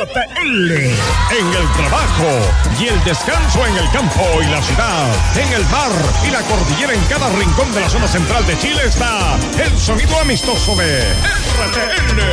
RTL. En el trabajo y el descanso en el campo y la ciudad, en el mar y la cordillera, en cada rincón de la zona central de Chile está el sonido amistoso de RTL.